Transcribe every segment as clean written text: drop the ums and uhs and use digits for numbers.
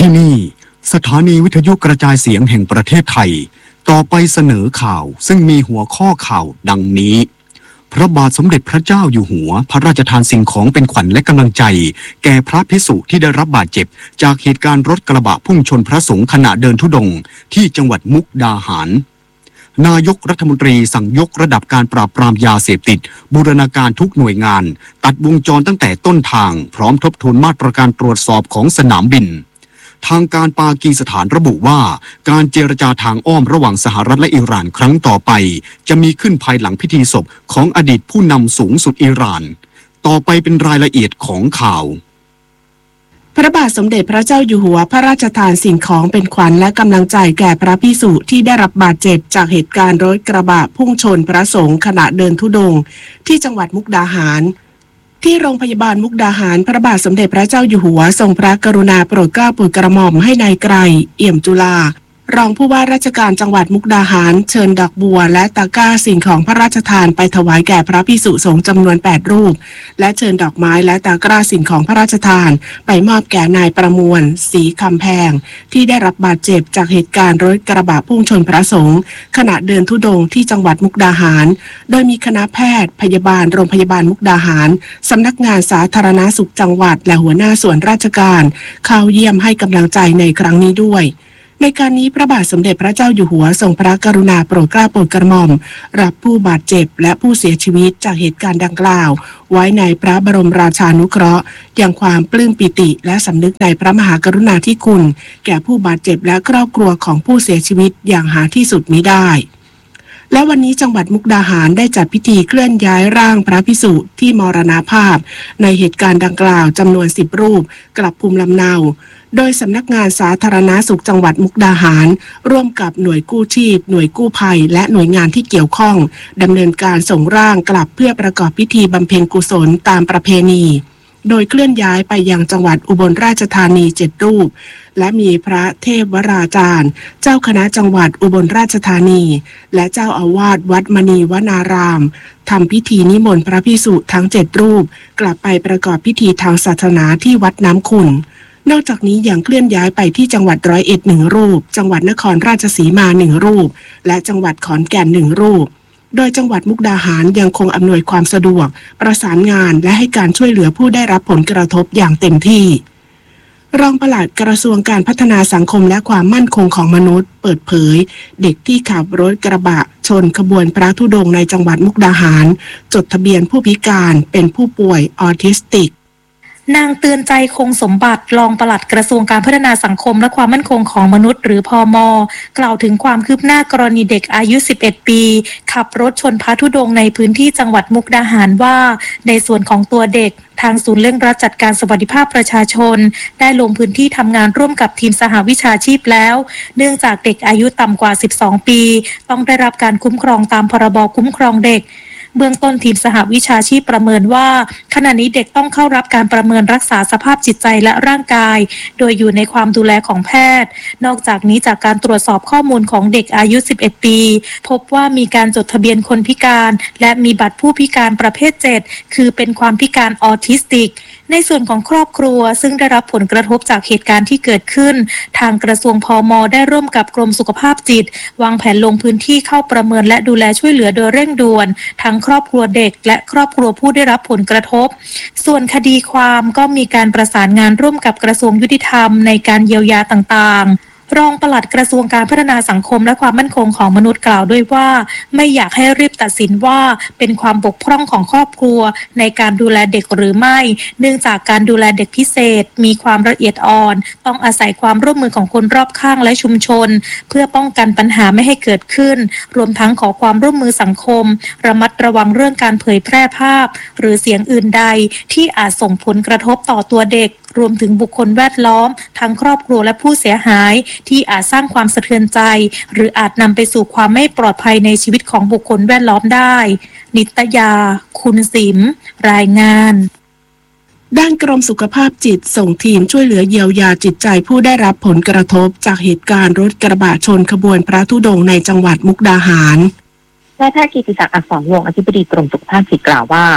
ที่นี่สถานีวิทยุกระจายเสียงแห่งประเทศไทยต่อไปเสนอข่าวซึ่งมีหัวข้อข่าวดังนี้พระบาทสมเด็จพระเจ้าอยู่หัวพระราชทานสิ่งของเป็นขวัญและกำลังใจแก่พระภิกษุที่ได้รับบาดเจ็บจากเหตุการณ์รถกระบะพุ่งชนพระสงฆ์ขณะเดินธุดงค์ที่จังหวัดมุกดาหารนายกรัฐมนตรีสั่งยกระดับการปราบปรามยาเสพติดบูรณาการทุกหน่วยงานตัดวงจรตั้งแต่ต้นทางพร้อมทบทวนมาตรการตรวจสอบของสนามบินทางการปากีสถานระบุว่าการเจรจาทางอ้อมระหว่างสหรัฐและอิหร่านครั้งต่อไปจะมีขึ้นภายหลังพิธีศพของอดีตผู้นำสูงสุดอิหร่านต่อไปเป็นรายละเอียดของข่าวพระบาทสมเด็จพระเจ้าอยู่หัวพระราชทานสิ่งของเป็นขวัญและกำลังใจแก่พระภิกษุที่ได้รับบาดเจ็บจากเหตุการณ์รถกระบะพุ่งชนพระสงฆ์ขณะเดินธุดงค์ที่จังหวัดมุกดาหารที่โรงพยาบาลมุกดาหารพระบาทสมเด็จพระเจ้าอยู่หัวทรงพระกรุณาโปรดเกล้าโปรดกระหม่อมให้นายไกรเอี่ยมจุฬารองผู้ว่าราชการจังหวัดมุกดาหารเชิญดอกบัวและตะกร้าสิ่งของพระราชทานไปถวายแก่พระภิกษุสงฆ์จำนวน8รูปและเชิญดอกไม้และตะกร้าสิ่งของพระราชทานไปมอบแก่นายประมวลศรีคำแพงที่ได้รับบาดเจ็บจากเหตุการณ์รถกระบะพุ่งชนพระสงฆ์ขณะเดินธุดงค์ที่จังหวัดมุกดาหารโดยมีคณะแพทย์พยาบาลโรงพยาบาลมุกดาหารสำนักงานสาธารณสุขจังหวัดและหัวหน้าส่วนราชการเข้าเยี่ยมให้กำลังใจในครั้งนี้ด้วยในการนี้พระบาทสมเด็จพระเจ้าอยู่หัวทรงพระกรุณาโปรดเกล้าโปรดกระหม่อมรับผู้บาดเจ็บและผู้เสียชีวิตจากเหตุการณ์ดังกล่าวไว้ในพระบรมราชานุเคราะห์อย่างความปลื้มปิติและสำนึกในพระมหากรุณาธิคุณแก่ผู้บาดเจ็บและครอบครัวของผู้เสียชีวิตอย่างหาที่สุดมิได้และวันนี้จังหวัดมุกดาหารได้จัดพิธีเคลื่อนย้ายร่างพระภิกษุที่มรณภาพในเหตุการณ์ดังกล่าวจำนวน10รูปกลับภูมิลำเนาโดยสำนักงานสาธารณสุขจังหวัดมุกดาหารร่วมกับหน่วยกู้ชีพหน่วยกู้ภัยและหน่วยงานที่เกี่ยวข้องดำเนินการส่งร่างกลับเพื่อประกอบพิธีบำเพ็ญกุศลตามประเพณีโดยเคลื่อนย้ายไปยังจังหวัดอุบลราชธานี7รูปและมีพระเทพวราจารย์เจ้าคณะจังหวัดอุบลราชธานีและเจ้าอาวาสวัดมณีวนารามทำพิธีนิมนต์พระภิกษุทั้ง7รูปกลับไปประกอบพิธีทางศาสนาที่วัดน้ำขุ่นนอกจากนี้ยังเคลื่อนย้ายไปที่จังหวัดร้อยเอ็ด1รูปจังหวัดนครราชสีมา1รูปและจังหวัดขอนแก่น1รูปโดยจังหวัดมุกดาหารยังคงอำนวยความสะดวกประสานงานและให้การช่วยเหลือผู้ได้รับผลกระทบอย่างเต็มที่รองปลัดกระทรวงการพัฒนาสังคมและความมั่นคงของมนุษย์เปิดเผยเด็กที่ขับรถกระบะชนขบวนพระธุดงค์ในจังหวัดมุกดาหารจดทะเบียนผู้พิการเป็นผู้ป่วยออทิสติกนางเตือนใจคงสมบัติรองปลัดกระทรวงการพัฒนาสังคมและความมั่นคงของมนุษย์หรือพม.กล่าวถึงความคืบหน้ากรณีเด็กอายุ11ปีขับรถชนพระธุดงค์ในพื้นที่จังหวัดมุกดาหารว่าในส่วนของตัวเด็กทางศูนย์เร่งรัดจัดการสวัสดิภาพประชาชนได้ลงพื้นที่ทำงานร่วมกับทีมสหวิชาชีพแล้วเนื่องจากเด็กอายุต่ำกว่า12ปีต้องได้รับการคุ้มครองตามพรบคุ้มครองเด็กเบื้องต้นทีมสหวิชาชีพประเมินว่าขณะนี้เด็กต้องเข้ารับการประเมินรักษาสภาพจิตใจและร่างกายโดยอยู่ในความดูแลของแพทย์นอกจากนี้จากการตรวจสอบข้อมูลของเด็กอายุ11ปีพบว่ามีการจดทะเบียนคนพิการและมีบัตรผู้พิการประเภท7คือเป็นความพิการออทิสติกในส่วนของครอบครัวซึ่งได้รับผลกระทบจากเหตุการณ์ที่เกิดขึ้นทางกระทรวงพม.ได้ร่วมกับกรมสุขภาพจิตวางแผนลงพื้นที่เข้าประเมินและดูแลช่วยเหลือโดยเร่งด่วนทั้งครอบครัวเด็กและครอบครัวผู้ได้รับผลกระทบส่วนคดีความก็มีการประสานงานร่วมกับกระทรวงยุติธรรมในการเยียวยาต่างๆรองปลัดกระทรวงการพัฒนาสังคมและความมั่นคงของมนุษย์กล่าวด้วยว่าไม่อยากให้รีบตัดสินว่าเป็นความบกพร่องของครอบครัวในการดูแลเด็กหรือไม่เนื่องจากการดูแลเด็กพิเศษมีความละเอียดอ่อนต้องอาศัยความร่วมมือของคนรอบข้างและชุมชนเพื่อป้องกันปัญหาไม่ให้เกิดขึ้นรวมทั้งขอความร่วมมือสังคมระมัดระวังเรื่องการเผยแพร่ภาพหรือเสียงอื่นใดที่อาจส่งผลกระทบต่อตัวเด็กรวมถึงบุคคลแวดล้อมทั้งครอบครัวและผู้เสียหายที่อาจสร้างความสะเทือนใจหรืออาจนำไปสู่ความไม่ปลอดภัยในชีวิตของบุคคลแวดล้อมได้นิตยาคุณสิมรายงานด้านกรมสุขภาพจิตส่งทีมช่วยเหลือเยียวยาจิตใจผู้ได้รับผลกระทบจากเหตุการณ์รถกระบะชนขบวนพระธุดงค์ในจังหวัดมุกดาหารนายแพทย์กิติศักดิ์อักษรวงศ์อธิบดีกรมสุขภาพจิตกล่าวว่า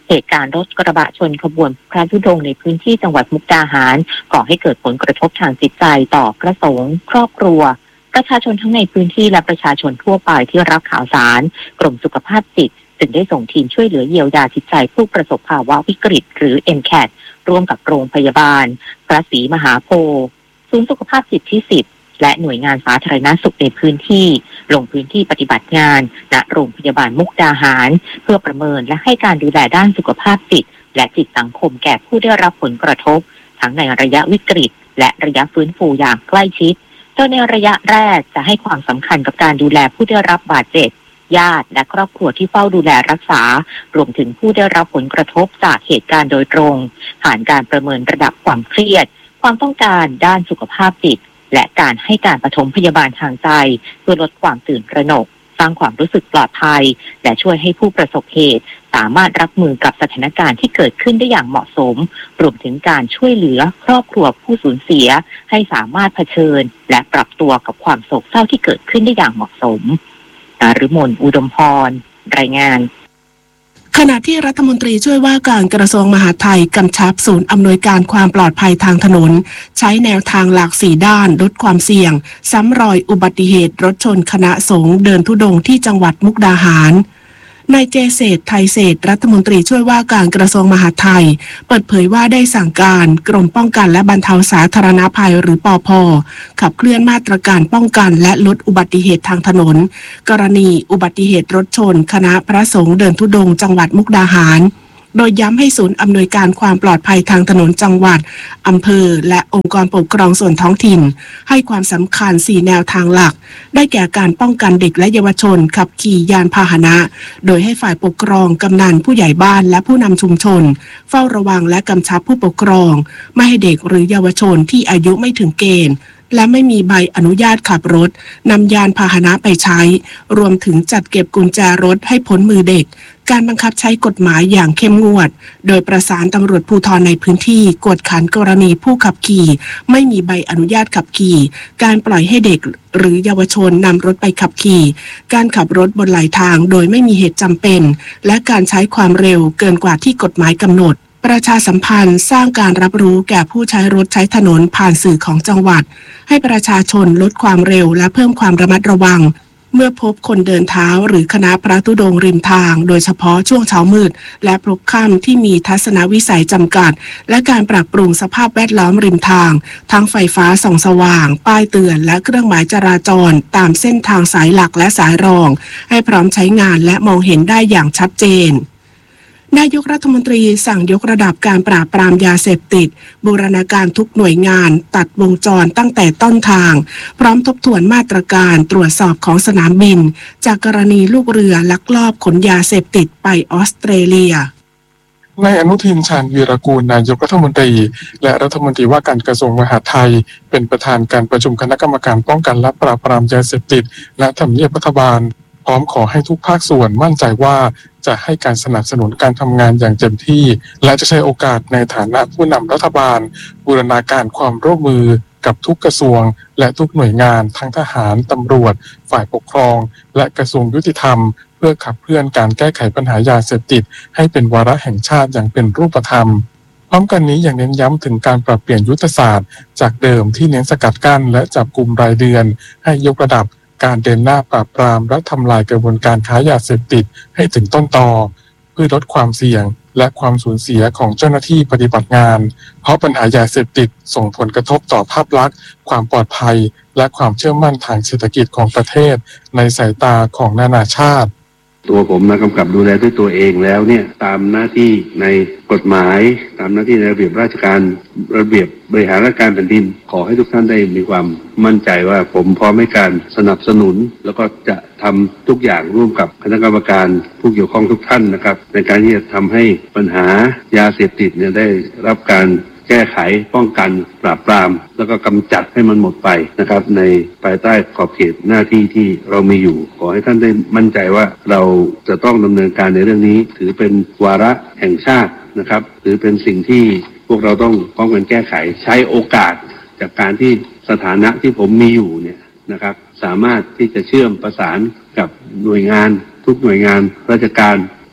เหตุการณ์รถกระบะชนขบวนพระธุดงค์ในพื้นที่จังหวัดมุกดาหารก่อให้เกิดผลกระทบทางจิตใจต่อพระสงฆ์ครอบครัวประชาชนทั้งในพื้นที่และประชาชนทั่วไปที่รับข่าวสารกรมสุขภาพจิตจึงได้ส่งทีมช่วยเหลือเยียวยาจิตใจผู้ประสบภาวะวิกฤตหรือ MCAT ร่วมกับโรงพยาบาลพระศรีมหาโพธิ์ศูนย์สุขภาพจิตที่10และหน่วยงานสาธารณสุขในพื้นที่ลงพื้นที่ปฏิบัติงานณโรงพยาบาลมุกดาหารเพื่อประเมินและให้การดูแลด้านสุขภาพจิตและจิตสังคมแก่ผู้ได้รับผลกระทบทั้งในระยะวิกฤตและระยะฟื้นฟูอย่างใกล้ชิดโดยในระยะแรกจะให้ความสำคัญกับการดูแลผู้ได้รับบาดเจ็บญาติและครอบครัวที่เฝ้าดูแลรักษารวมถึงผู้ได้รับผลกระทบจากเหตุการณ์โดยตรงผ่านการประเมินระดับความเครียดความต้องการด้านสุขภาพจิตและการให้การปฐมพยาบาลทางใจเพื่อลดความตื่นตระหนกสร้างความรู้สึกปลอดภัยและช่วยให้ผู้ประสบเหตุสามารถรับมือกับสถานการณ์ที่เกิดขึ้นได้อย่างเหมาะสมรวมถึงการช่วยเหลือครอบครัวผู้สูญเสียให้สามารถเผชิญและปรับตัวกับความโศกเศร้าที่เกิดขึ้นได้อย่างเหมาะสมนฤมล อุดมพรรายงานขณะที่รัฐมนตรีช่วยว่าการกระทรวงมหาดไทยกำชับศูนย์อำนวยการความปลอดภัยทางถนนใช้แนวทางหลาก4ด้านลดความเสี่ยงซ้ำรอยอุบัติเหตุรถชนคณะสงฆ์เดินธุดงค์ที่จังหวัดมุกดาหารนายเจเศรษฐ์ไทยเศรษฐ์รัฐมนตรีช่วยว่าการกระทรวงมหาดไทยเปิดเผยว่าได้สั่งการกรมป้องกันและบรรเทาสาธารณภัยหรือปภ.ขับเคลื่อนมาตรการป้องกันและลดอุบัติเหตุทางถนนกรณีอุบัติเหตุรถชนคณะพระสงฆ์เดินธุดงค์จังหวัดมุกดาหารโดยย้ำให้ศูนย์อำนวยการความปลอดภัยทางถนนจังหวัดอำเภอและองค์กรปกครองส่วนท้องถิ่นให้ความสำคัญ4แนวทางหลักได้แก่การป้องกันเด็กและเยาวชนขับขี่ยานพาหนะโดยให้ฝ่ายปกครองกำนันผู้ใหญ่บ้านและผู้นำชุมชนเฝ้าระวังและกำชับผู้ปกครองไม่ให้เด็กหรือเยาวชนที่อายุไม่ถึงเกณฑ์และไม่มีใบอนุญาตขับรถนำยานพาหนะไปใช้รวมถึงจัดเก็บกุญแจรถให้พ้นมือเด็กการบังคับใช้กฎหมายอย่างเข้มงวดโดยประสานตำรวจภูธรในพื้นที่กวดขันกรณีผู้ขับขี่ไม่มีใบอนุญาตขับขี่การปล่อยให้เด็กหรือเยาวชนนำรถไปขับขี่การขับรถบนไหลทางโดยไม่มีเหตุจำเป็นและการใช้ความเร็วเกินกว่าที่กฎหมายกำหนดประชาสัมพันธ์สร้างการรับรู้แก่ผู้ใช้รถใช้ถนนผ่านสื่อของจังหวัดให้ประชาชนลดความเร็วและเพิ่มความระมัดระวังเมื่อพบคนเดินเท้าหรือคณะพระธุดงค์ริมทางโดยเฉพาะช่วงเช้ามืดและพลบค่ำที่มีทัศนวิสัยจำกัดและการปรับปรุงสภาพแวดล้อมริมทางทั้งไฟฟ้าส่องสว่างป้ายเตือนและเครื่องหมายจราจรตามเส้นทางสายหลักและสายรองให้พร้อมใช้งานและมองเห็นได้อย่างชัดเจนนายกรัฐมนตรีสั่งยกระดับการปราบปรามยาเสพติดบูรณาการทุกหน่วยงานตัดวงจรตั้งแต่ต้นทางพร้อมทบทวนมาตรการตรวจสอบของสนามบินจากกรณีลูกเรือลักลอบขนยาเสพติดไปออสเตรเลียนายอนุทิน ชาญวีรกูลนายกรัฐมนตรีและรัฐมนตรีว่าการกระทรวงมหาดไทยเป็นประธานการประชุมคณะกรรมการป้องกันและปราบปรามยาเสพติดและทำเนียบรัฐบาลพร้อมขอให้ทุกภาคส่วนมั่นใจว่าจะให้การสนับสนุนการทำงานอย่างเต็มที่และจะใช้โอกาสในฐานะผู้นำรัฐบาลบูรณาการความร่วมมือกับทุกกระทรวงและทุกหน่วยงานทั้งทหารตำรวจฝ่ายปกครองและกระทรวงยุติธรรมเพื่อขับเคลื่อนการแก้ไขปัญหายาเสพติดให้เป็นวาระแห่งชาติอย่างเป็นรูปธรรมพร้อมกันนี้ยังเน้นย้ำถึงการปรับเปลี่ยนยุทธศาสตร์จากเดิมที่เน้นสกัดกั้นและจับกุมรายเดือนให้ยกระดับการเดินหน้าปราบปรามและทำลายกระบวนการค้ายาเสพติดให้ถึงต้นตอเพื่อลดความเสี่ยงและความสูญเสียของเจ้าหน้าที่ปฏิบัติงานเพราะปัญหายาเสพติดส่งผลกระทบต่อภาพลักษณ์ความปลอดภัยและความเชื่อมั่นทางเศรษฐกิจของประเทศในสายตาของนานาชาติตัวผมมากำกับดูแลด้วยตัวเองแล้วเนี่ยตามหน้าที่ในกฎหมายตามหน้าที่ในระเบียบราชการระเบียบบริหารราชการแผ่นดินขอให้ทุกท่านได้มีความมั่นใจว่าผมพร้อมให้การสนับสนุนแล้วก็จะทำทุกอย่างร่วมกับคณะกรรมการผู้เกี่ยวข้องทุกท่านนะครับในการที่จะทำให้ปัญหายาเสพติดเนี่ยได้รับการแก้ไขป้องกันปราบปรามแล้วก็กำจัดให้มันหมดไปนะครับในภายใต้ขอบเขตหน้าที่ที่เรามีอยู่ขอให้ท่านได้มั่นใจว่าเราจะต้องดำเนินการในเรื่องนี้ถือเป็นวาระแห่งชาตินะครับถือเป็นสิ่งที่พวกเราต้องป้องกันแก้ไขใช้โอกาสจากการที่สถานะที่ผมมีอยู่เนี่ยนะครับสามารถที่จะเชื่อมประสานกับหน่วยงานทุกหน่วยงานราชการท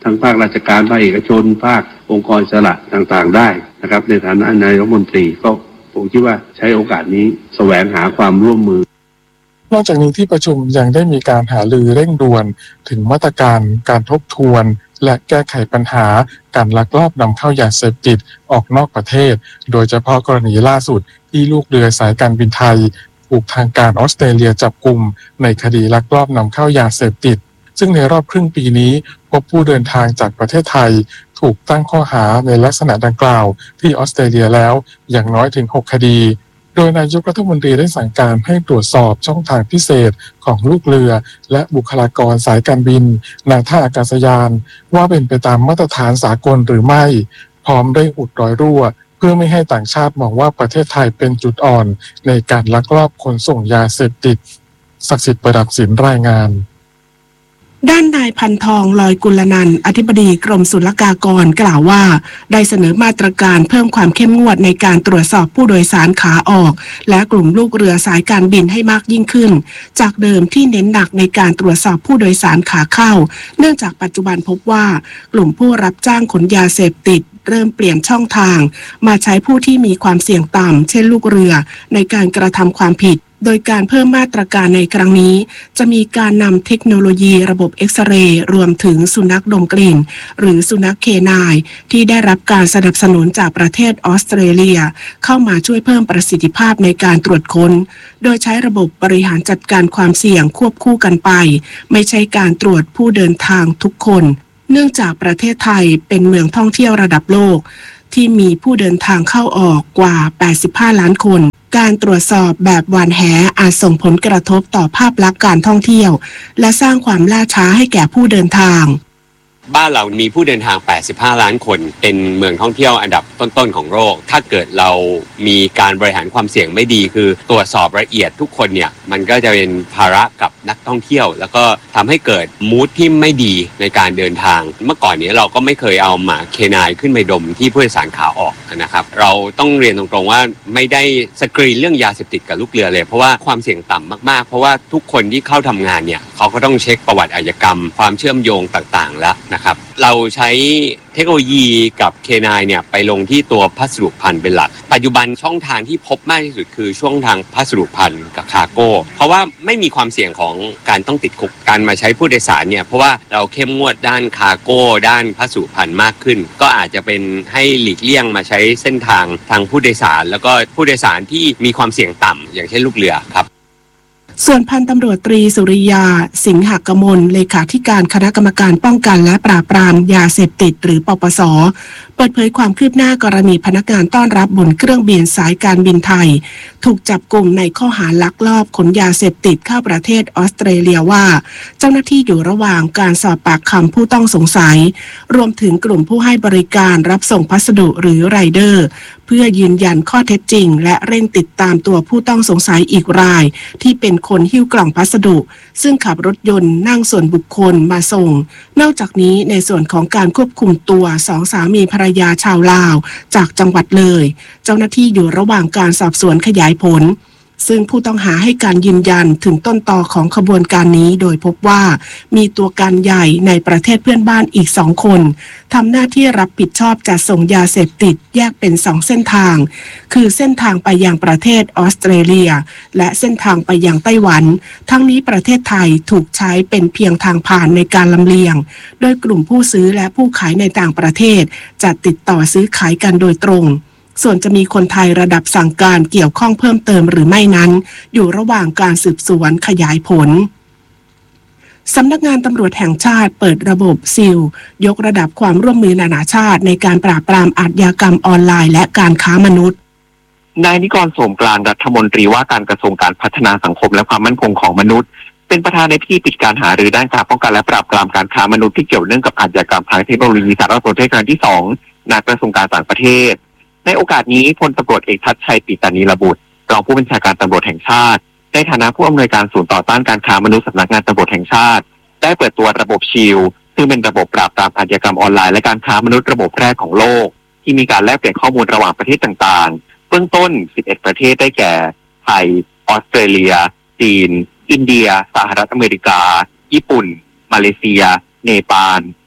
ทั้งภาคราชการภาคเอกชนภาคองค์กรอิสระต่างๆได้นะครับในฐานะนายกรัฐมนตรีก็ผมคิดว่าใช้โอกาสนี้แสวงหาความร่วมมือนอกจากนี้ที่ประชุมยังได้มีการหารือเร่งด่วนถึงมาตรการการทบทวนและแก้ไขปัญหาการลักลอบนำเข้ายาเสพติดออกนอกประเทศโดยเฉพาะกรณีล่าสุดที่ลูกเรือสายการบินไทยถูกทางการออสเตรเลียจับกุมในคดีลักลอบนำเข้ายาเสพติดซึ่งในรอบครึ่งปีนี้พบผู้เดินทางจากประเทศไทยถูกตั้งข้อหาในลักษณะดังกล่าวที่ออสเตรเลียแล้วอย่างน้อยถึง6 คดีโดยนายกรัฐมนตรีได้สั่งการให้ตรวจสอบช่องทางพิเศษของลูกเรือและบุคลากรสายการบินในท่าอากาศยานว่าเป็นไปตามมาตรฐานสากลหรือไม่พร้อมได้อุดรอยรั่วเพื่อไม่ให้ต่างชาติมองว่าประเทศไทยเป็นจุดอ่อนในการลักลอบขนส่งยาเสพติดศักดิ์สิทธิ์ประดับศิลป์รายงานด้านนายพันทองลอยกุลนันท์อธิบดีกรมศุลกากรกล่าวว่าได้เสนอมาตรการเพิ่มความเข้มงวดในการตรวจสอบผู้โดยสารขาออกและกลุ่มลูกเรือสายการบินให้มากยิ่งขึ้นจากเดิมที่เน้นหนักในการตรวจสอบผู้โดยสารขาเข้าเนื่องจากปัจจุบันพบว่ากลุ่มผู้รับจ้างขนยาเสพติดเริ่มเปลี่ยนช่องทางมาใช้ผู้ที่มีความเสี่ยงต่ำเช่นลูกเรือในการกระทำความผิดโดยการเพิ่มมาตรการในครั้งนี้จะมีการนำเทคโนโลยีระบบเอ็กซเรย์รวมถึงสุนัขดมกลิ่นหรือสุนัขเคนายที่ได้รับการสนับสนุนจากประเทศออสเตรเลียเข้ามาช่วยเพิ่มประสิทธิภาพในการตรวจค้นโดยใช้ระบบบริหารจัดการความเสี่ยงควบคู่กันไปไม่ใช่การตรวจผู้เดินทางทุกคนเนื่องจากประเทศไทยเป็นเมืองท่องเที่ยวระดับโลกที่มีผู้เดินทางเข้าออกกว่า85 ล้านคนการตรวจสอบแบบหว่านแหอาจส่งผลกระทบต่อภาพลักษณ์การท่องเที่ยวและสร้างความล่าช้าให้แก่ผู้เดินทางบ้านเรามีผู้เดินทาง85 ล้านคนเป็นเมืองท่องเที่ยวอันดับต้นๆของโลกถ้าเกิดเรามีการบริหารความเสี่ยงไม่ดีคือตรวจสอบละเอียดทุกคนเนี่ยมันก็จะเป็นภาระกับนักท่องเที่ยวแล้วก็ทำให้เกิดมูดที่ไม่ดีในการเดินทางเมื่อก่อนนี้เราก็ไม่เคยเอาหมาเคนายขึ้นไปดมที่ผู้โดยสารขาออกนะครับเราต้องเรียนตรงๆว่าไม่ได้สกรีนเรื่องยาเสพติดกับลูกเรือเลยเพราะว่าความเสี่ยงต่ำมากๆเพราะว่าทุกคนที่เข้าทำงานเนี่ยเขาก็ต้องเช็คประวัติอาชญากรรมความเชื่อมโยงต่างๆแล้วนะครับเราใช้เทคโนโลยีกับ K9 เนี่ยไปลงที่ตัวพัสดุพันธุ์เป็นหลักปัจจุบันช่องทางที่พบมากที่สุดคือช่องทางพัสดุพันธุ์กับคาร์โก้เพราะว่าไม่มีความเสี่ยงของการต้องติดคุกการมาใช้ผู้โดยสารเนี่ยเพราะว่าเราเข้มงวดด้านคาร์โก้ด้านพัสดุพันธุ์มากขึ้นก็อาจจะเป็นให้หลีกเลี่ยงมาใช้เส้นทางผู้โดยสารแล้วก็ผู้โดยสารที่มีความเสี่ยงต่ำอย่างเช่นลูกเรือครับส่วนพันตำรวจตรีสุริยาสิงหกมลเลขาธิการคณะกรรมการป้องกันและปราบปรามยาเสพติดหรือปปส.เปิดเผยความคืบหน้ากรณีพนักงานต้อนรับบนเครื่องบินสายการบินไทยถูกจับกุมในข้อหาลักลอบขนยาเสพติดเข้าประเทศออสเตรเลียว่าเจ้าหน้าที่อยู่ระหว่างการสอบปากคำผู้ต้องสงสัยรวมถึงกลุ่มผู้ให้บริการรับส่งพัสดุหรือไรเดอร์เพื่อยืนยันข้อเท็จจริงและเร่งติดตามตัวผู้ต้องสงสัยอีกรายที่เป็นคนหิ้วกล่องพัสดุซึ่งขับรถยนต์นั่งส่วนบุคคลมาส่งนอกจากนี้ในส่วนของการควบคุมตัว2 สามีภรรยาชาวลาวจากจังหวัดเลยเจ้าหน้าที่อยู่ระหว่างการสอบสวนขยายผลซึ่งผู้ต้องหาให้การยืนยันถึงต้นตอของขบวนการนี้โดยพบว่ามีตัวการใหญ่ในประเทศเพื่อนบ้านอีก2 คนทำหน้าที่รับผิดชอบจัดส่งยาเสพติดแยกเป็น2 เส้นทางคือเส้นทางไปยังประเทศออสเตรเลียและเส้นทางไปยังไต้หวันทั้งนี้ประเทศไทยถูกใช้เป็นเพียงทางผ่านในการลำเลียงโดยกลุ่มผู้ซื้อและผู้ขายในต่างประเทศจะติดต่อซื้อขายกันโดยตรงส่วนจะมีคนไทยระดับสั่งการเกี่ยวข้องเพิ่มเติมหรือไม่นั้นอยู่ระหว่างการสืบสวนขยายผลสำนักงานตำรวจแห่งชาติเปิดระบบซิลยกระดับความร่วมมือนานาชาติในการปราบปรามอาชญากรรมออนไลน์และการค้ามนุษย์นายนิกร โสมกลานต์รัฐมนตรีว่าการกระทรวงการพัฒนาสังคมและความมั่นคงของมนุษย์เป็นประธานในพิธีปิดการหารือด้านการป้องกันและปราบปรามการค้ามนุษย์ที่เกี่ยวเนื่องกับอาชญากรรมทางเทคโนโลยีสารสนเทศครั้งที่2ณกระทรวงการต่างประเทศในโอกาสนี้พลตำรวจเอกทัชชัย ปิตานีระบุตรรองผู้บัญชาการตำรวจแห่งชาติในฐานะผู้อำนวยการศูนย์ต่อต้านการค้ามนุษย์สำนักงานตำรวจแห่งชาติได้เปิดตัวระบบชิลซึ่งเป็นระบบปราบปรามอาชญากรรมออนไลน์และการค้ามนุษย์ระบบแรกของโลกที่มีการแลกเปลี่ยนข้อมูลระหว่างประเทศต่างๆเบื้องต้น11ประเทศได้แก่ไทยออสเตรเลียจีนอินเดียสหรัฐอเมริกาญี่ปุ่นมาเลเซียเนปาล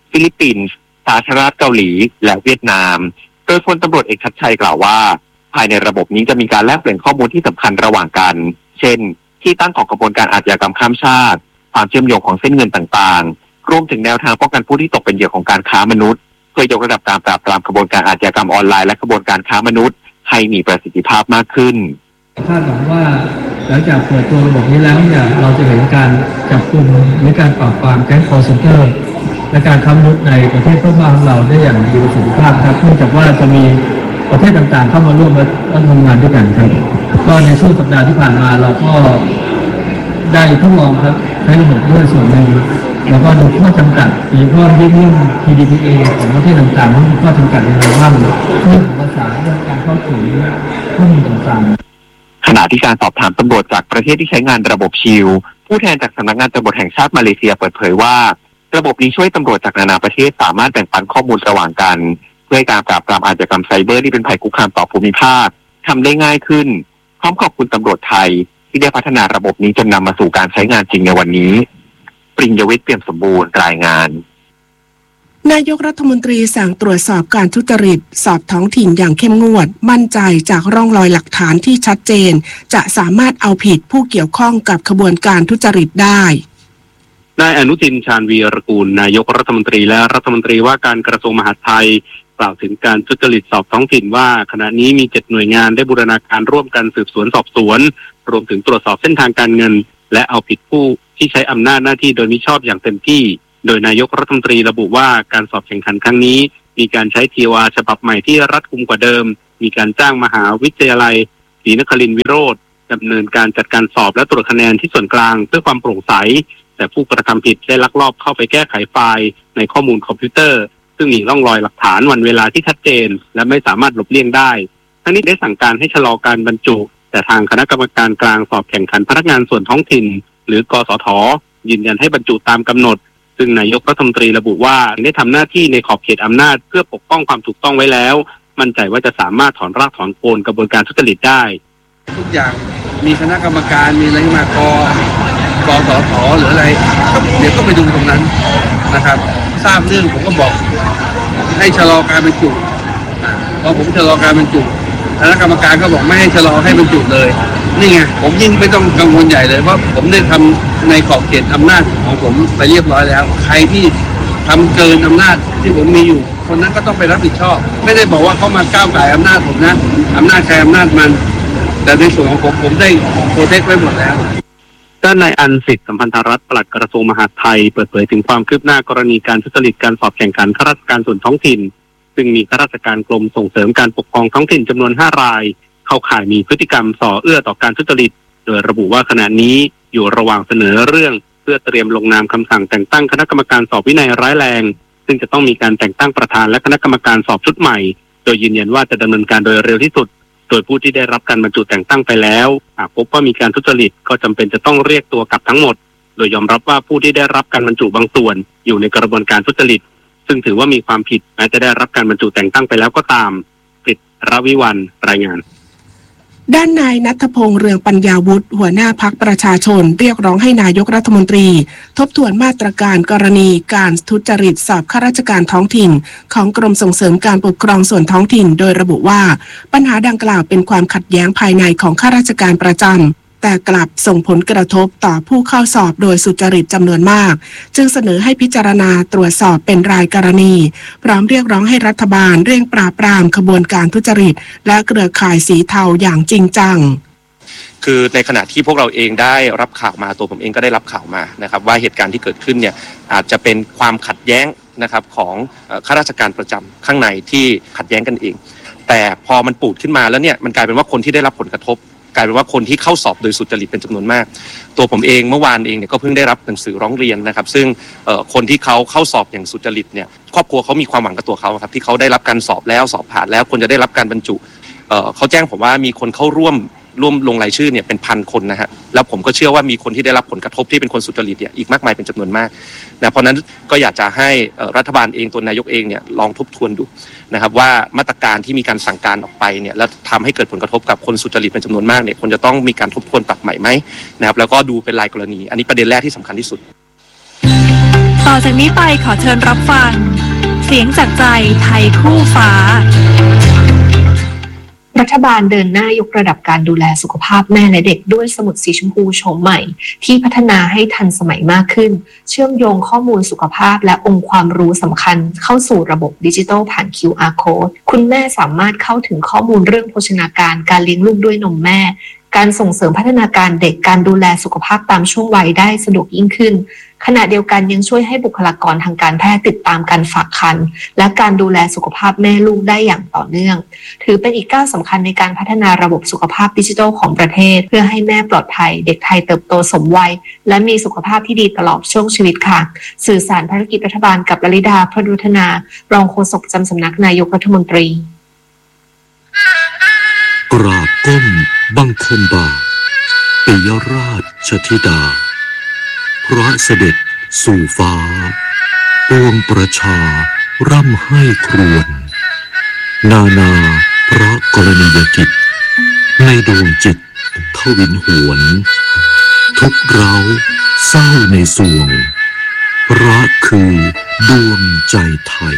ฟิลิปปินส์สาธารณรัฐเกาหลีและเวียดนามโดยพลตำรวจเอกชัดชัยกล่าวว่าภายในระบบนี้จะมีการแลกเปลี่ยนข้อมูลที่สำคัญระหว่างกันเช่นที่ตั้งของกระบวนการอาชญากรรมข้ามชาติความเชื่อมโยงของเส้นเงินต่างๆรวมถึงแนวทางป้องกันผู้ที่ตกเป็นเหยื่อของการค้ามนุษย์เพื่อยกระดับการปราบปรามกระบวนการอาชญากรรมออนไลน์และกระบวนการค้ามนุษย์ให้มีประสิทธิภาพมากขึ้นคาดหวังว่าหลังจากเปิดตัวระบบนี้แล้วเนี่ยเราจะเห็นการจับกุมหรือการปราบปรามแก๊งคอลเซ็นเตอร์และการค้ามนุษย์ในประเทศเพื่อนบ้านของเราได้อย่างมีประสิทธิภาพครับเนื่องจากว่าจะมีประเทศต่างๆเข้ามาร่วมและทำงานด้วยกันครับก็ในช่วงสัปดาห์ที่ผ่านมาเราก็ได้ทดลองครับใช้ระบบด้วยส่วนหนึ่งแล้วก็ดูข้อจำกัดโดยเฉพาะเรื่อง PDPA ของประเทศต่างๆที่มีข้อจำกัดในระดับเรื่องภาษาเรื่องการเข้าถึงข้อมูลต่างๆขณะที่การสอบถามตำรวจจากประเทศที่ใช้งานระบบชิลผู้แทนจากสำนักงานตำรวจแห่งชาติมาเลเซียเปิดเผยว่าระบบนี้ช่วยตำรวจจากนานาประเทศสามารถแบ่งปันข้อมูลระหว่างกันเพื่อให้การปราบปรามอาชญากรรมไซเบอร์ที่เป็นภัยคุกคามต่อภูมิภาคทำได้ง่ายขึ้นพร้อมขอบคุณตำรวจไทยที่ได้พัฒนาระบบนี้จนนำมาสู่การใช้งานจริงในวันนี้ปริญญวิทย์เปี่ยมสมบูรณ์รายงานนายกรัฐมนตรีสั่งตรวจสอบการทุจริตสอบท้องถิ่นอย่างเข้มงวดมั่นใจจากร่องรอยหลักฐานที่ชัดเจนจะสามารถเอาผิดผู้เกี่ยวข้องกับขบวนการทุจริตได้นายอนุทินชาญวีรกูลนายกรัฐมนตรีและรัฐมนตรีว่าการกระทรวงมหาดไทยกล่าวถึงการทุจริตสอบท้องถิ่นว่าขณะนี้มี7หน่วยงานได้บูรณาการร่วมกันสืบสวนสอบสวนรวมถึงตรวจสอบเส้นทางการเงินและเอาผิดผู้ที่ใช้อำนาจหน้าที่โดยมิชอบอย่างเต็มที่โดยนายกรัฐมนตรีระบุว่าการสอบแข่งขันครั้งนี้มีการใช้ TOR ฉบับใหม่ที่รัดกุมกว่าเดิมมีการจ้างมหาวิทยาลัยศรีนครินทร์วิโรจน์ดำเนินการจัดการสอบและตรวจคะแนนที่ส่วนกลางเพื่อความโปร่งใสแต่ผู้กระทำผิดได้ลักลอบเข้าไปแก้ไขไฟล์ในข้อมูลคอมพิวเตอร์ซึ่งมีร่องรอยหลักฐานวันเวลาที่ชัดเจนและไม่สามารถหลบเลี่ยงได้ทั้งนี้ได้สั่งการให้ชะลอการบรรจุแต่ทางคณะกรรมการกลางสอบแข่งขันพนักงานส่วนท้องถิ่นหรือกสท.ยืนยันให้บรรจุตามกำหนดซึ่งนายกรัฐมนตรีระบุว่าได้ทำหน้าที่ในขอบเขตอำนาจเพื่อปกป้องความถูกต้องไว้แล้วมั่นใจว่าจะสามารถถอนรากถอนโคนกระบวนการทุจริตได้ทุกอย่างมีคณะกรรมการมีอะไรมากสท.หรืออะไรเดี๋ยวก็ไปดูตรงนั้นนะครับทราบเรื่องผมก็บอกให้ชะลอการบรรจุพอผมชะลอการบรรจุคณะกรรมการก็บอกไม่ให้ชะลอให้บรรจุเลยนี่ไงผมยิ่งไม่ต้องกังวลใหญ่เลยเพราะผมได้ทำในขอบเขตอำนาจของผมไปเรียบร้อยแล้วใครที่ทำเกินอำนาจที่ผมมีอยู่คนนั้นก็ต้องไปรับผิดชอบไม่ได้บอกว่าเขามาก้าวไก่อำนาจผมนะอำนาจใครอำนาจมันแต่ในส่วนของผมได้โปรเทคไว้หมดแล้วด้านนายอันสิทธิ์สัมพันธรัตน์ปลัดกระทรวงมหาดไทยเปิดเผยถึงความคืบหน้ากรณีการทุจริตการสอบแข่งขันข้าราชการส่วนท้องถิ่นซึ่งมีข้าราชการกรมส่งเสริมการปกครองท้องถิ่นจำนวน5รายเข้าข่ายมีพฤติกรรมส่อเอื้อต่อการทุจริตโดยระบุว่าขณะนี้อยู่ระหว่างเสนอเรื่องเพื่อเตรียมลงนามคำสั่งแต่งตั้งคณะกรรมการสอบวินัยร้ายแรงซึ่งจะต้องมีการแต่งตั้งประธานและคณะกรรมการสอบชุดใหม่โดยยืนยันว่าจะดำเนินการโดยเร็วที่สุดโดยผู้ที่ได้รับการบรรจุแต่งตั้งไปแล้วหากพบว่ามีการทุจริตก็จำเป็นจะต้องเรียกตัวกลับทั้งหมดโดยยอมรับว่าผู้ที่ได้รับการบรรจุบางส่วนอยู่ในกระบวนการทุจริตซึ่งถือว่ามีความผิดแม้จะได้รับการบรรจุแต่งตั้งไปแล้วก็ตามกฤษรวิวรรณรายงานด้านนายณัฐพงษ์เรืองปัญญาวุฒิหัวหน้าพรรคประชาชนเรียกร้องให้นายกรัฐมนตรีทบทวนมาตรการกรณีการทุจริตสอบข้าราชการท้องถิ่นของกรมส่งเสริมการปกครองส่วนท้องถิ่นโดยระบุว่าปัญหาดังกล่าวเป็นความขัดแย้งภายในของข้าราชการประจำแต่กลับส่งผลกระทบต่อผู้เข้าสอบโดยสุจริตจำนวนมากจึงเสนอให้พิจารณาตรวจสอบเป็นรายกรณีพร้อมเรียกร้องให้รัฐบาลเร่งปราบปรามขบวนการทุจริตและเครือข่ายสีเทาอย่างจริงจังคือในขณะที่พวกเราเองได้รับข่าวมาตัวผมเองก็ได้รับข่าวมานะครับว่าเหตุการณ์ที่เกิดขึ้นเนี่ยอาจจะเป็นความขัดแย้งนะครับของข้าราชการประจำข้างในที่ขัดแย้งกันเองแต่พอมันปูดขึ้นมาแล้วเนี่ยมันกลายเป็นว่าคนที่ได้รับผลกระทบกลายเป็นว่าคนที่เข้าสอบโดยสุจริตเป็นจำนวนมากตัวผมเองเมื่อวานเองเนี่ยก็เพิ่งได้รับหนังสือร้องเรียนนะครับซึ่งคนที่เขาเข้าสอบอย่างสุจริตเนี่ยครอบครัวเขามีความหวังกับตัวเขาครับที่เขาได้รับการสอบแล้วสอบผ่านแล้วควรจะได้รับการบรรจุเขาแจ้งผมว่ามีคนเข้าร่วมลงรายชื่อเนี่ยเป็น1,000 คนนะฮะแล้วผมก็เชื่อว่ามีคนที่ได้รับผลกระทบที่เป็นคนสุจริตเนี่ยอีกมากมายเป็นจำนวนมากนะเพราะนั้นก็อยากจะให้รัฐบาลเองตัวนายกเองเนี่ยลองทบทวนดูนะครับว่ามาตรการที่มีการสั่งการออกไปเนี่ยแล้วทำให้เกิดผลกระทบกับคนสุจริตเป็นจำนวนมากเนี่ยควรจะต้องมีการทบทวนปรับใหม่ไหมนะครับแล้วก็ดูเป็นรายกรณีอันนี้ประเด็นแรกที่สำคัญที่สุดต่อจากนี้ไปขอเชิญรับฟังเสียงจากใจไทยคู่ฟ้ารัฐบาลเดินหน้ายกระดับการดูแลสุขภาพแม่และเด็กด้วยสมุดสีชมพูโฉมใหม่ที่พัฒนาให้ทันสมัยมากขึ้นเชื่อมโยงข้อมูลสุขภาพและองค์ความรู้สำคัญเข้าสู่ระบบดิจิทัลผ่าน QR Code คุณแม่สามารถเข้าถึงข้อมูลเรื่องโภชนาการการเลี้ยงลูกด้วยนมแม่การส่งเสริมพัฒนาการเด็กการดูแลสุขภาพตามช่วงวัยได้สะดวกยิ่งขึ้นขณะเดียวกันยังช่วยให้บุคลากรทางการแพทย์ติดตามการฝากครรภ์และการดูแลสุขภาพแม่ลูกได้อย่างต่อเนื่องถือเป็นอีกก้าวสำคัญในการพัฒนาระบบสุขภาพดิจิทัลของประเทศเพื่อให้แม่ปลอดภัยเด็กไทยเติบโตสมวัยและมีสุขภาพที่ดีตลอดช่วงชีวิตค่ะสื่อสารภารกิจรัฐบาลกับลลิดาพระดุฒนารองโฆษกประจำสำนักนายกรัฐมนตรีกราบก้มบังคมบาทปิยราชธิดาพระเสด็จสู่ฟ้าปวงประชาร่ำให้ครวญนานาพระกรณียกิจในดวงจิตทวินหวนทุกเร้าเศร้าในสวงรักคือดวงใจไทย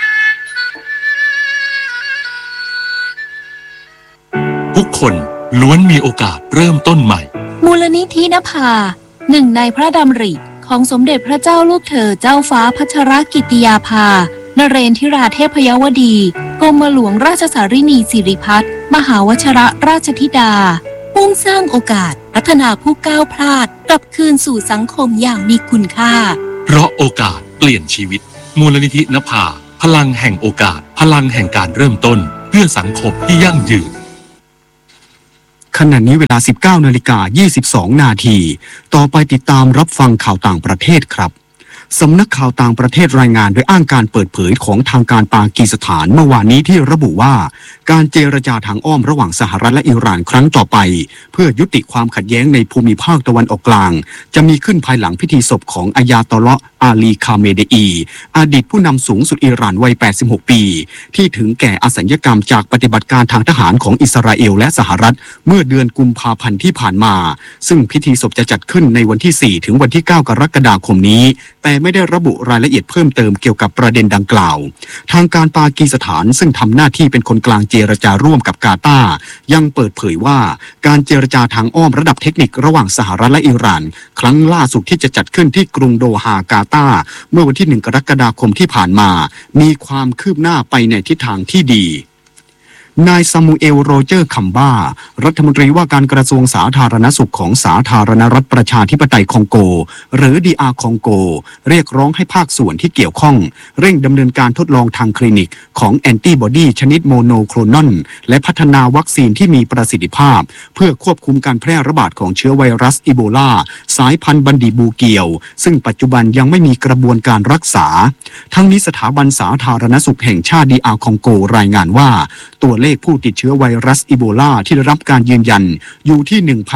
ทุกคนล้วนมีโอกาสเริ่มต้นใหม่มูลนิธินภาหนึ่งในพระดำริของสมเด็จพระเจ้าลูกเธอเจ้าฟ้าพัชรกิติยาภานเรนทิราเทพยวดีกรมหลวงราชสารินีสิริพัฒน์มหาวชิรราชธิดามุ่งสร้างโอกาสพัฒนาผู้ก้าวพลาดกลับคืนสู่สังคมอย่างมีคุณค่าเพราะโอกาสเปลี่ยนชีวิตมูลนิธินภาพลังแห่งโอกาสพลังแห่งการเริ่มต้นเพื่อสังคมที่ยั่งยืนขณะนี้เวลา 19:22 นาทีต่อไปติดตามรับฟังข่าวต่างประเทศครับสำนักข่าวต่างประเทศรายงานโดยอ้างการเปิดเผยของทางการปากีสถานเมื่อวานนี้ที่ระบุว่าการเจรจาทางอ้อมระหว่างสหรัฐและอิหร่านครั้งต่อไปเพื่อยุติความขัดแย้งในภูมิภาคตะวันออกกลางจะมีขึ้นภายหลังพิธีศพของอายาตอลเราะห์อาลีคาเมเดอีอดีตผู้นำสูงสุดอิหร่านวัย 86 ปีที่ถึงแก่อสัญญกรรมจากปฏิบัติการทางทหารของอิสราเอลและสหรัฐเมื่อเดือนกุมภาพันธ์ที่ผ่านมาซึ่งพิธีศพจะจัดขึ้นในวันที่ 4 ถึงวันที่ 9 กรกฎาคมนี้แต่ไม่ได้ระบุรายละเอียดเพิ่มเติมเกี่ยวกับประเด็นดังกล่าวทางการปากีสถานซึ่งทำหน้าที่เป็นคนกลางเจรจาร่วมกับกาตาร์ยังเปิดเผยว่าการเจรจาทางอ้อมระดับเทคนิคระหว่างสหรัฐและอิหร่านครั้งล่าสุดที่จะจัดขึ้นที่กรุงโดฮากาตาร์เมื่อวันที่ 1 กรกฎาคมที่ผ่านมามีความคืบหน้าไปในทิศทางที่ดีนายซามูเอลโรเจอร์คัมบ้ารัฐมนตรีว่าการกระทรวงสาธารณสุขของสาธารณรัฐประชาธิปไตยคองโกหรือ DR คองโกเรียกร้องให้ภาคส่วนที่เกี่ยวข้องเร่งดำเนินการทดลองทางคลินิกของแอนติบอดีชนิดโมโนโคลนอนและพัฒนาวัคซีนที่มีประสิทธิภาพเพื่อควบคุมการแพร่ระบาดของเชื้อไวรัสอีโบลาสายพันธุ์บันดีบูเกียวซึ่งปัจจุบันยังไม่มีกระบวนการรักษาทั้งนี้สถาบันสาธารณสุขแห่งชาติ DR คองโกรายงานว่าตัวเลขผู้ติดเชื้อไวรัสอีโบลาที่ได้รับการยืนยันอยู่ที่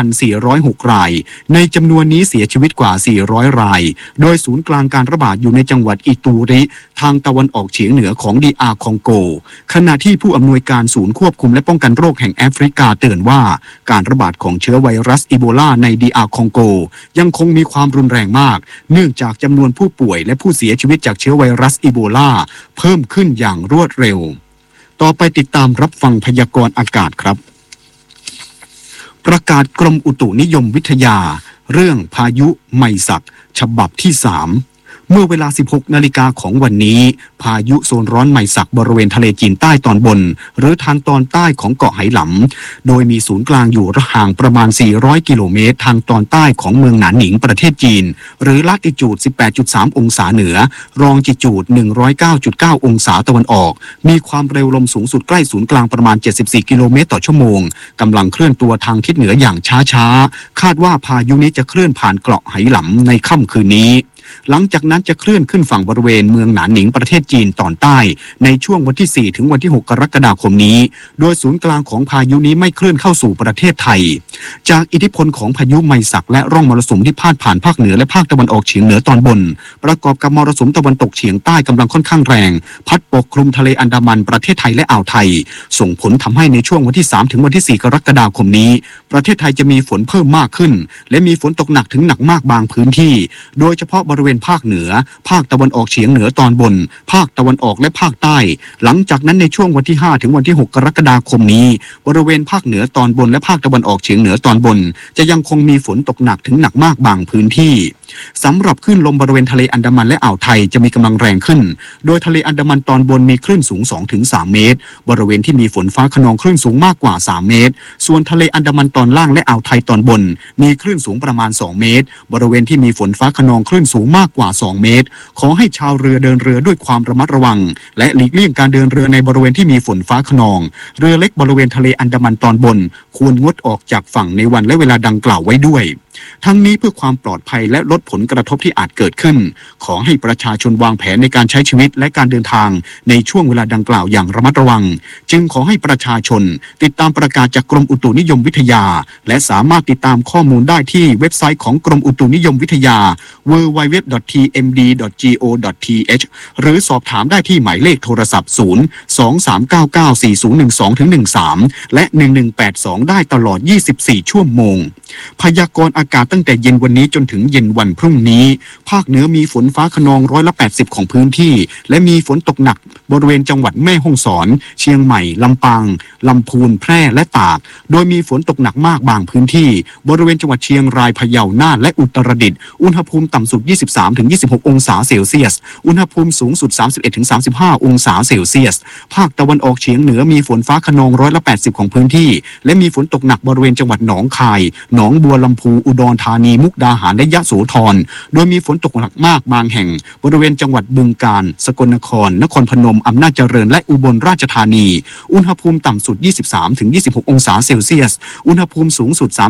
1,406 รายในจำนวนนี้เสียชีวิตกว่า400รายโดยศูนย์กลางการระบาดอยู่ในจังหวัดอิตูริทางตะวันออกเฉียงเหนือของ DR คองโกขณะที่ผู้อำนวยการศูนย์ควบคุมและป้องกันโรคแห่งแอฟริกาเตือนว่าการระบาดของเชื้อไวรัสอีโบลาใน DR คองโกยังคงมีความรุนแรงมากเนื่องจากจำนวนผู้ป่วยและผู้เสียชีวิตจากเชื้อไวรัสอีโบลาเพิ่มขึ้นอย่างรวดเร็วต่อไปติดตามรับฟังพยากรณ์อากาศครับประกาศกรมอุตุนิยมวิทยาเรื่องพายุไมศักฉบับที่ 3เมื่อเวลา 16 นาฬิกาของวันนี้พายุโซนร้อนไมศักบริเวณทะเลจีนใต้ตอนบนหรือทางตอนใต้ของเกาะไหหลำโดยมีศูนย์กลางอยู่ห่างประมาณ400 กิโลเมตรทางตอนใต้ของเมืองหนานหนิงประเทศจีนหรือลัติจูด 18.3 องศาเหนือรองจิจูด 109.9 องศาตะวันออกมีความเร็วลมสูงสุดใกล้ศูนย์กลางประมาณ74 กิโลเมตรต่อชั่วโมงกำลังเคลื่อนตัวทางทิศเหนืออย่างช้าๆคาดว่าพายุนี้จะเคลื่อนผ่านเกาะไหหลำในค่ำคืนนี้หลังจากนั้นจะเคลื่อนขึ้นฝั่งบริเวณเมืองหนานหนิงประเทศจีนตอนใต้ในช่วงวันที่ 4 ถึงวันที่ 6 กรกฎาคมนี้โดยศูนย์กลางของพายุนี้ไม่เคลื่อนเข้าสู่ประเทศไทยจากอิทธิพลของพายุไมศักและร่องมรสุมที่พาดผ่านภาคเหนือและภาคตะวันออกเฉียงเหนือตอนบนประกอบกับมรสุมตะวันตกเฉียงใต้กำลังค่อนข้างแรงพัดปกคลุมทะเลอันดามันประเทศไทยและอ่าวไทยส่งผลทำให้ในช่วงวันที่ 3 ถึงวันที่ 4 กรกฎาคมนี้ประเทศไทยจะมีฝนเพิ่มมากขึ้นและมีฝนตกหนักถึงหนักมากบางพื้นที่โดยเฉพาะบริเวณภาคเหนือภาคตะวันออกเฉียงเหนือตอนบนภาคตะวันออกและภาคใต้หลังจากนั้นในช่วงวันที่5ถึงวันที่6กรกฎาคมนี้บริเวณภาคเหนือตอนบนและภาคตะวันออกเฉียงเหนือตอนบนจะยังคงมีฝนตกหนักถึงหนักมากบางพื้นที่สำหรับคลื่นลมบริเวณทะเลอันดามันและอ่าวไทยจะมีกำลังแรงขึ้นโดยทะเลอันดามันตอนบนมีคลื่นสูง 2-3 เมตรบริเวณที่มีฝนฟ้าคะนองคลื่นสูงมากกว่า3 เมตรส่วนทะเลอันดามันตอนล่างและอ่าวไทยตอนบนมีคลื่นสูงประมาณ2 เมตรบริเวณที่มีฝนฟ้าคะนองคลื่นสูงมากกว่า2 เมตรขอให้ชาวเรือเดินเรือด้วยความระมัดระวังและหลีกเลี่ยงการเดินเรือในบริเวณที่มีฝนฟ้าคะนองเรือเล็กบริเวณทะเลอันดามันตอนบนควรงดออกจากฝั่งในวันและเวลาดังกล่าวไว้ด้วยทั้งนี้เพื่อความปลอดภัยและลดผลกระทบที่อาจเกิดขึ้นขอให้ประชาชนวางแผนในการใช้ชีวิตและการเดินทางในช่วงเวลาดังกล่าวอย่างระมัดระวังจึงขอให้ประชาชนติดตามประกาศจากกรมอุตุนิยมวิทยาและสามารถติดตามข้อมูลได้ที่เว็บไซต์ของกรมอุตุนิยมวิทยา www.tmd.go.th หรือสอบถามได้ที่หมายเลขโทรศัพท์ 023994012-13 และ 1182 ได้ตลอด 24 ชั่วโมงพยากรณ์อากาศตั้งแต่เย็นวันนี้จนถึงเย็นวันพรุ่งนี้ภาคเหนือมีฝนฟ้าคะนอง80%ของพื้นที่และมีฝนตกหนักบริเวณจังหวัดแม่ฮ่องสอนเชียงใหม่ลำปางลำพูนแพร่และตากโดยมีฝนตกหนักมากบางพื้นที่บริเวณจังหวัดเชียงรายพะเยาน่านและอุตรดิตถ์อุณหภูมิต่ำสุด 23-26 องศาเซลเซียสอุณหภูมิสูงสุด 31-35 องศาเซลเซียสภาคตะวันออกเฉียงเหนือมีฝนฟ้าคะนอง80%ของพื้นที่และมีฝนตกหนักบริเวณจังหวัดหนองคายหนองบัวลำพูอุดรธานีมุกดาหารและยะโสธรโดยมีฝนตกหนักมากบางแห่งบริเวณจังหวัดบึงกาฬสกลนครนครพนมอำนาจเจริญและอุบลราชธานีอุณหภูมิต่ำสุด 23-26 องศาเซลเซียสอุณหภูมิสูงสุด